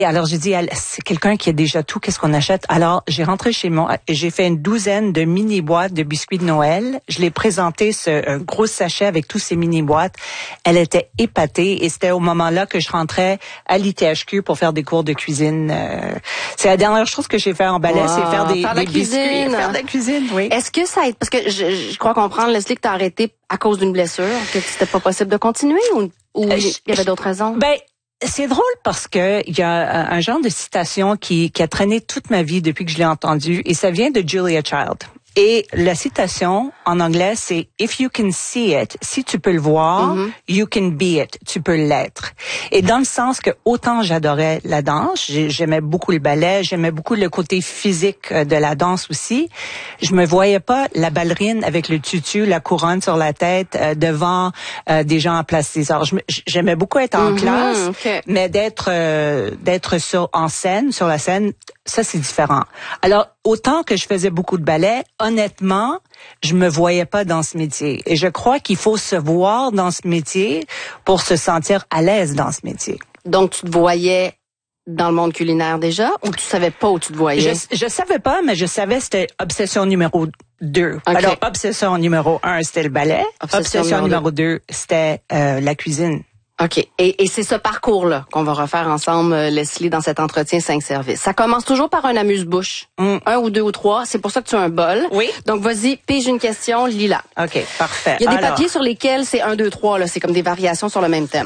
Alors, j'ai dit, c'est quelqu'un qui a déjà tout, qu'est-ce qu'on achète? Alors, j'ai rentré chez moi et j'ai fait une douzaine de mini-boîtes de biscuits de Noël. Je l'ai présenté un gros sachet avec tous ces mini-boîtes. Elle était épatée et c'était au moment-là que je rentrais à l'ITHQ pour faire des cours de cuisine. C'est la dernière chose que j'ai fait en ballet, c'est faire des biscuits. Faire de la cuisine, oui. Est-ce que ça aide? Parce que je crois comprendre, Leslie, que t'as arrêté à cause d'une blessure, que c'était pas possible de continuer ou il y avait d'autres raisons? C'est drôle parce que il y a un genre de citation qui a traîné toute ma vie depuis que je l'ai entendue et ça vient de Julia Child. Et la citation en anglais, c'est « If you can see it », si tu peux le voir, you can be it, tu peux l'être. Et dans le sens que autant j'adorais la danse, j'aimais beaucoup le ballet, j'aimais beaucoup le côté physique de la danse aussi, je me voyais pas la ballerine avec le tutu, la couronne sur la tête devant des gens en place des arts. J'aimais beaucoup être en classe, mais d'être sur la scène, ça c'est différent. Alors, autant que je faisais beaucoup de ballet, honnêtement, je me voyais pas dans ce métier. Et je crois qu'il faut se voir dans ce métier pour se sentir à l'aise dans ce métier. Donc, tu te voyais dans le monde culinaire déjà ou tu savais pas où tu te voyais? Je savais pas, mais je savais que c'était obsession numéro 2. Okay. Alors, obsession numéro 1, c'était le ballet. Obsession numéro 2, c'était la cuisine. OK. Et c'est ce parcours-là qu'on va refaire ensemble, Leslie, dans cet entretien 5 services. Ça commence toujours par un amuse-bouche. 1 ou 2 ou 3. C'est pour ça que tu as un bol. Oui. Donc, vas-y, pige une question, lis-la. OK, parfait. Il y a des papiers sur lesquels c'est 1, 2, 3, là. C'est comme des variations sur le même thème.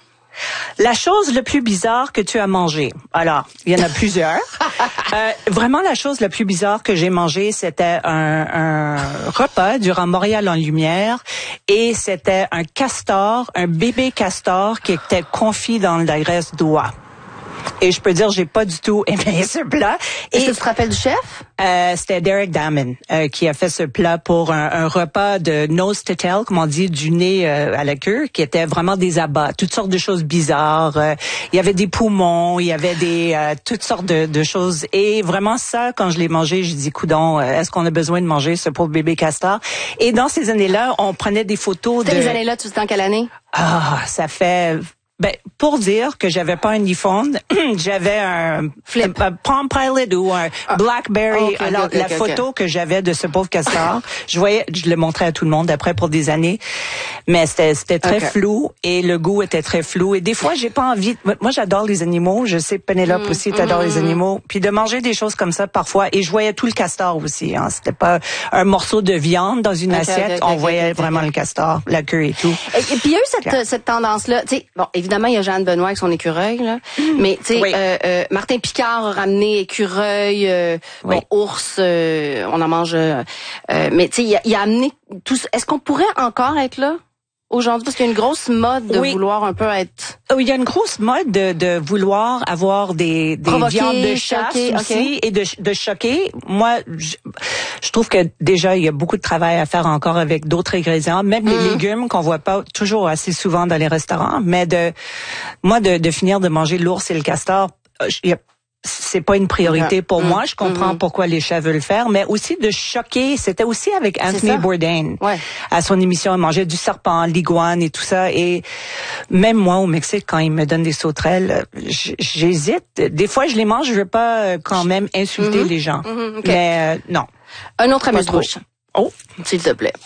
La chose le plus bizarre que tu as mangée. Alors, il y en a plusieurs. Vraiment, la chose la plus bizarre que j'ai mangée, c'était un repas durant Montréal en lumière et c'était un castor, un bébé castor qui était confit dans de la graisse d'oie. Et je peux dire, j'ai pas du tout aimé ce plat. Est-ce que tu te rappelles du chef? C'était Derek Damon qui a fait ce plat pour un repas de nose to tail, comme on dit, du nez à la queue, qui était vraiment des abats, toutes sortes de choses bizarres. Il y avait des poumons, il y avait toutes sortes de choses. Et vraiment ça, quand je l'ai mangé, j'ai dit, coudonc, est-ce qu'on a besoin de manger ce pauvre bébé castor? Et dans ces années-là, on prenait des photos de... Ces années-là, tu sais en quelle année? Ça fait... pour dire que j'avais pas un iPhone, j'avais un Palm Pilot ou un BlackBerry. Alors, la photo que j'avais de ce pauvre castor, je le montrais à tout le monde après pour des années, mais c'était très flou et le goût était très flou. Et des fois, j'ai pas envie. Moi, j'adore les animaux. Je sais, Pénélope aussi, t'adores les animaux. Puis de manger des choses comme ça parfois. Et je voyais tout le castor aussi. Hein. C'était pas un morceau de viande dans une assiette. On voyait vraiment le castor, la queue et tout. Et puis il y a eu cette tendance-là. Tu sais, bon, évidemment, il y a Jeanne Benoît avec son écureuil, là. Mais, tu sais, Martin Picard a ramené écureuil, ours, on en mange, mais, tu sais, il a amené tout ça. Est-ce qu'on pourrait encore être là aujourd'hui? Parce qu'il y a une grosse mode de vouloir un peu être... Oui, il y a une grosse mode de vouloir avoir des viandes de chasse aussi et de choquer. Moi, je trouve que déjà, il y a beaucoup de travail à faire encore avec d'autres ingrédients, même les légumes qu'on voit pas toujours assez souvent dans les restaurants. Mais de finir de manger l'ours et le castor, c'est pas une priorité pour moi. Je comprends pourquoi les chefs veulent le faire, mais aussi de choquer. C'était aussi avec Anthony Bourdain. À son émission, il mangeait du serpent, l'iguane et tout ça. Et même moi, au Mexique, quand il me donne des sauterelles, j'hésite. Des fois, je les mange, je veux pas quand même insulter les gens. Mais non. Un autre amuse-bouche. Oh, s'il te plaît.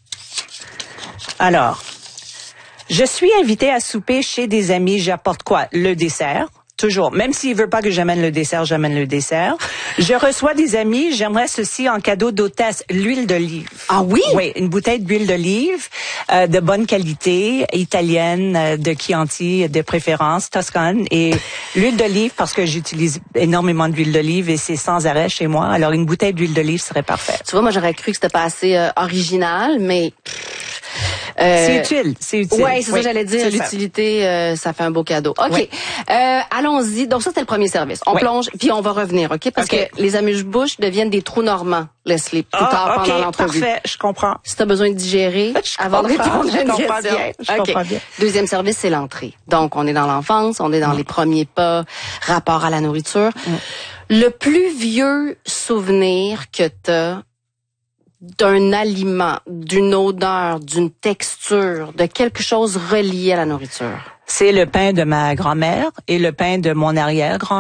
Alors, je suis invitée à souper chez des amis. J'apporte quoi? Le dessert. Toujours. Même s'il veut pas que j'amène le dessert, j'amène le dessert. Je reçois des amis, j'aimerais ceci en cadeau d'hôtesse, l'huile d'olive. Ah oui? Oui, une bouteille d'huile d'olive de bonne qualité, italienne, de Chianti, de préférence, Toscane. Et l'huile d'olive, parce que j'utilise énormément d'huile d'olive et c'est sans arrêt chez moi. Alors, une bouteille d'huile d'olive serait parfaite. Tu vois, moi, j'aurais cru que c'était pas assez original, mais... c'est utile. Ouais, c'est ça que j'allais dire. L'utilité, ça fait un beau cadeau. OK. Oui. Allons-y. Donc ça, c'était le premier service. On plonge, puis on va revenir, OK? Parce que les amuse-bouches deviennent des trous normands, Leslie, plus tard pendant l'entrevue. Parfait, je comprends. Si tu as besoin de digérer avant de répondre à une question. Je comprends bien. Deuxième service, c'est l'entrée. Donc, on est dans l'enfance, on est dans les premiers pas, rapport à la nourriture. Le plus vieux souvenir que tu as d'un aliment, d'une odeur, d'une texture, de quelque chose relié à la nourriture? C'est le pain de ma grand-mère et le pain de mon arrière-grand-mère.